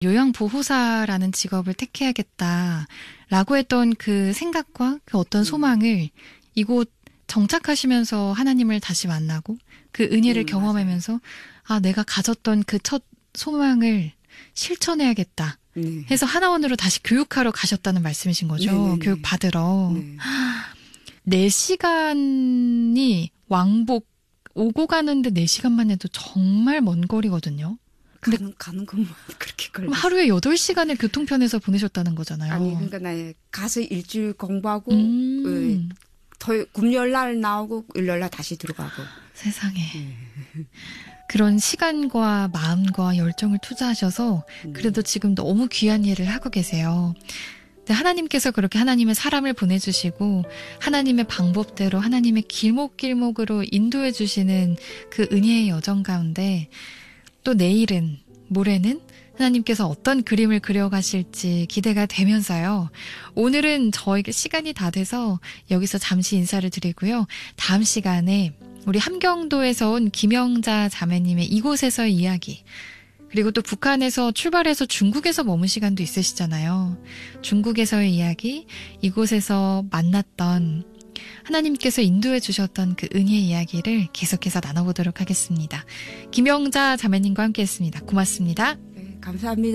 요양보호사라는 직업을 택해야겠다라고 했던 그 생각과 그 어떤 소망을 이곳 정착하시면서 하나님을 다시 만나고 그 은혜를 경험하면서 아, 내가 가졌던 그 첫 소망을 실천해야겠다 해서 하나원으로 다시 교육하러 가셨다는 말씀이신 거죠. 네네네. 교육 받으러. 네. 4시간이 왕복 오고 가는데 4시간만 해도 정말 먼 거리거든요. 근데 가는 것만 그렇게 걸려. 그럼 하루에 8시간을 교통편에서 보내셨다는 거잖아요. 아니 그러니까 나 가서 일주일 공부하고 금요일 날 나오고 일요일 날 다시 들어가고. 세상에. 그런 시간과 마음과 열정을 투자하셔서 그래도 지금 너무 귀한 일을 하고 계세요. 근데 하나님께서 그렇게 하나님의 사람을 보내주시고 하나님의 방법대로 하나님의 길목길목으로 인도해 주시는 그 은혜의 여정 가운데 또 내일은 모레는 하나님께서 어떤 그림을 그려가실지 기대가 되면서요. 오늘은 저에게 시간이 다 돼서 여기서 잠시 인사를 드리고요. 다음 시간에 우리 함경도에서 온 김영자 자매님의 이곳에서의 이야기, 그리고 또 북한에서 출발해서 중국에서 머문 시간도 있으시잖아요. 중국에서의 이야기, 이곳에서 만났던 하나님께서 인도해 주셨던 그 은혜의 이야기를 계속해서 나눠보도록 하겠습니다. 김영자 자매님과 함께했습니다. 고맙습니다. 네, 감사합니다.